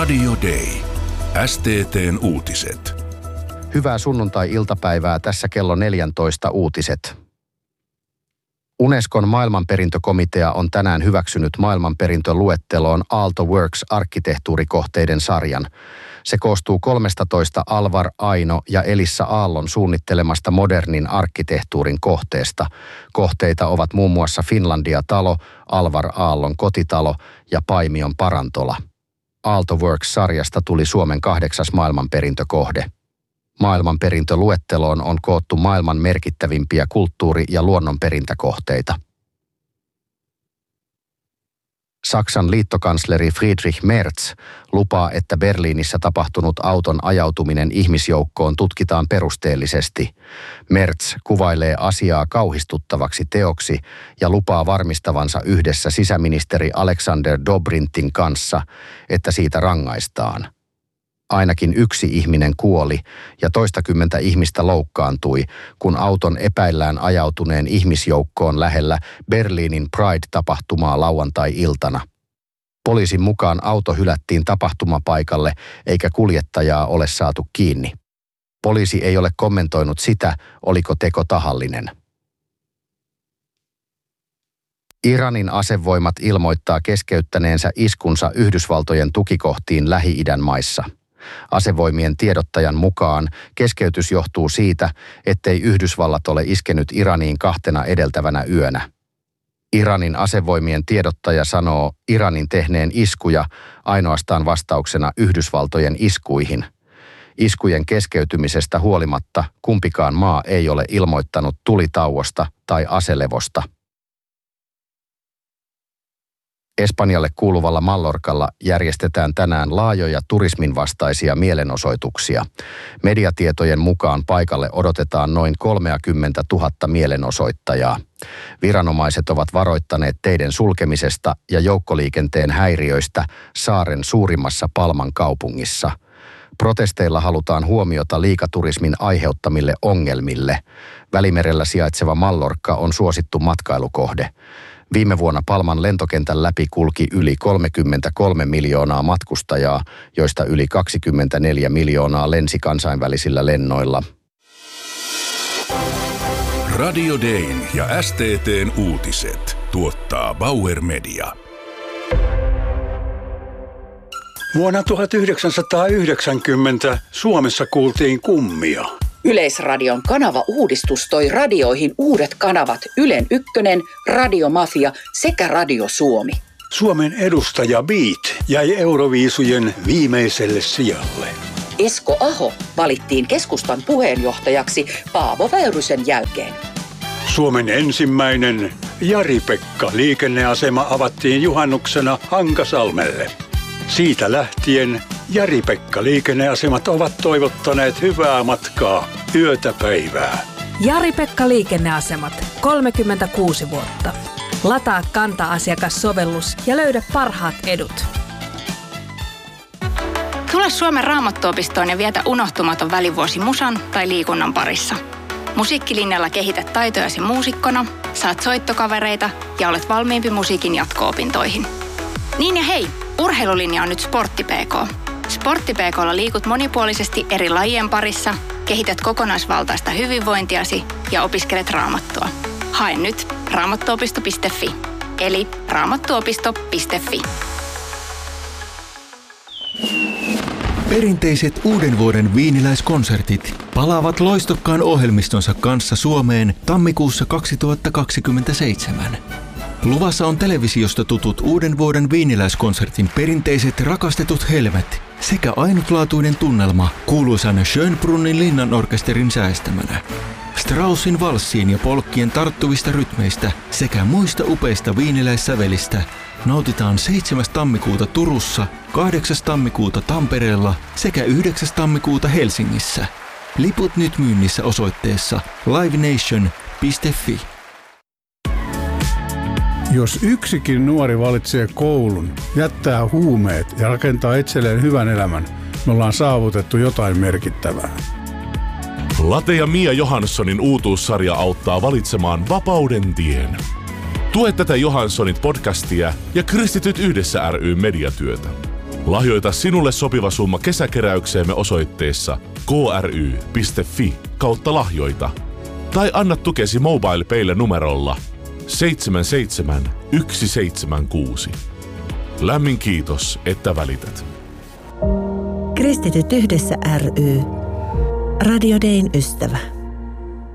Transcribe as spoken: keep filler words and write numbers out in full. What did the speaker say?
Radio Day. S T T:n uutiset. Hyvää sunnuntai-iltapäivää, tässä kello neljätoista uutiset. Unescon maailmanperintökomitea on tänään hyväksynyt maailmanperintöluetteloon Aalto Works-arkkitehtuurikohteiden sarjan. Se koostuu kolmestatoista Alvar Aino ja Elissa Aallon suunnittelemasta modernin arkkitehtuurin kohteesta. Kohteita ovat muun muassa Finlandia-talo, Alvar Aallon kotitalo ja Paimion parantola. Aalto Works-sarjasta tuli Suomen kahdeksas maailmanperintökohde. Maailmanperintöluetteloon on koottu maailman merkittävimpiä kulttuuri- ja luonnonperintäkohteita. Saksan liittokansleri Friedrich Merz lupaa, että Berliinissä tapahtunut auton ajautuminen ihmisjoukkoon tutkitaan perusteellisesti. Merz kuvailee asiaa kauhistuttavaksi teoksi ja lupaa varmistavansa yhdessä sisäministeri Alexander Dobrintin kanssa, että siitä rangaistaan. Ainakin yksi ihminen kuoli ja toistakymmentä ihmistä loukkaantui, kun auton epäillään ajautuneen ihmisjoukkoon lähellä Berliinin Pride-tapahtumaa lauantai-iltana. Poliisin mukaan auto hylättiin tapahtumapaikalle eikä kuljettajaa ole saatu kiinni. Poliisi ei ole kommentoinut sitä, oliko teko tahallinen. Iranin asevoimat ilmoittaa keskeyttäneensä iskunsa Yhdysvaltojen tukikohtiin Lähi-idän maissa. Asevoimien tiedottajan mukaan keskeytys johtuu siitä, ettei Yhdysvallat ole iskenyt Iraniin kahtena edeltävänä yönä. Iranin asevoimien tiedottaja sanoo Iranin tehneen iskuja ainoastaan vastauksena Yhdysvaltojen iskuihin. Iskujen keskeytymisestä huolimatta kumpikaan maa ei ole ilmoittanut tulitauosta tai aselevosta. Espanjalle kuuluvalla Mallorcalla järjestetään tänään laajoja turismin vastaisia mielenosoituksia. Mediatietojen mukaan paikalle odotetaan noin kolmekymmentätuhatta mielenosoittajaa. Viranomaiset ovat varoittaneet teiden sulkemisesta ja joukkoliikenteen häiriöistä saaren suurimmassa Palman kaupungissa. Protesteilla halutaan huomiota liikaturismin aiheuttamille ongelmille. Välimerellä sijaitseva Mallorca on suosittu matkailukohde. Viime vuonna Palman lentokentän läpi kulki yli kolmekymmentäkolme miljoonaa matkustajaa, joista yli kaksikymmentäneljä miljoonaa lensi kansainvälisillä lennoilla. Radio Dayn ja S T T:n uutiset tuottaa Bauer Media. Vuonna tuhatyhdeksänsataayhdeksänkymmentä Suomessa kuultiin kummia. Yleisradion kanava-uudistus toi radioihin uudet kanavat Ylen Ykkönen, Radiomafia sekä Radio Suomi. Suomen edustaja Beat jäi Euroviisujen viimeiselle sijalle. Esko Aho valittiin keskustan puheenjohtajaksi Paavo Väyrysen jälkeen. Suomen ensimmäinen Jari-Pekka liikenneasema avattiin juhannuksena Hankasalmelle. Siitä lähtien Jari-Pekka liikenneasemat ovat toivottaneet hyvää matkaa yötä päivää. Jari-Pekka liikenneasemat, kolmekymmentäkuusi vuotta. Lataa Kanta-asiakassovellus ja löydä parhaat edut. Tule Suomen Raamattuopistoon ja vietä unohtumaton välivuosi musan tai liikunnan parissa. Musiikkilinjalla kehität taitojasi muusikkona, saat soittokavereita ja olet valmiimpi musiikin jatko-opintoihin. Niin ja hei, urheilulinja on nyt Sportti P K. Sportti P K:lla liikut monipuolisesti eri lajien parissa, kehität kokonaisvaltaista hyvinvointiasi ja opiskelet raamattua. Hae nyt raamattuopisto piste fi, eli raamattuopisto piste fi. Perinteiset uuden vuoden viiniläiskonsertit palaavat loistokkaan ohjelmistonsa kanssa Suomeen tammikuussa kaksituhattakaksikymmentäseitsemän. Luvassa on televisiosta tutut uuden vuoden viiniläiskonsertin perinteiset rakastetut helmet sekä ainutlaatuinen tunnelma kuuluisan Schönbrunnin linnanorkesterin säästämänä. Straussin valssien ja polkkien tarttuvista rytmeistä sekä muista upeista viiniläissävelistä nautitaan seitsemäs tammikuuta Turussa, kahdeksas tammikuuta Tampereella sekä yhdeksäs tammikuuta Helsingissä. Liput nyt myynnissä osoitteessa livenation piste fi. Jos yksikin nuori valitsee koulun, jättää huumeet ja rakentaa itselleen hyvän elämän, me ollaan saavutettu jotain merkittävää. Late ja Mia Johanssonin uutuussarja auttaa valitsemaan vapauden tien. Tue tätä Johanssonit podcastia ja Kristityt yhdessä ry mediatyötä. Lahjoita sinulle sopiva summa kesäkeräykseemme osoitteessa k r y piste f i kautta lahjoita. Tai anna tukesi MobilePaylle numerolla seitsemän seitsemän yksi seitsemän kuusi. Lämmin kiitos, että välität. Kristityt yhdessä ry. Radio Dayn ystävä.